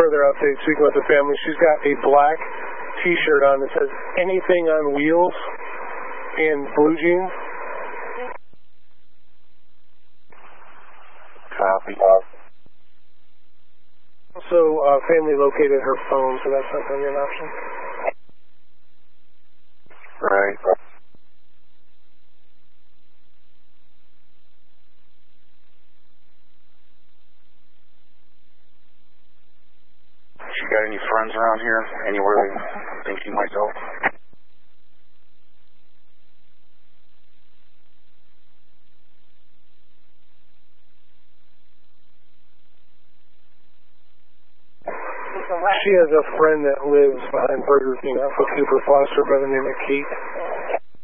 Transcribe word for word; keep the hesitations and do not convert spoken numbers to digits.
further update, speaking with the family, she's got a black T-shirt on that says anything on wheels and blue jeans. Copy. Also, uh, family located her phone, so that's not going to be an option. Right. She got any friends around here? Anywhere they think she might go? She has a friend that lives behind Burger King off of Cooper Foster by the name of Kate.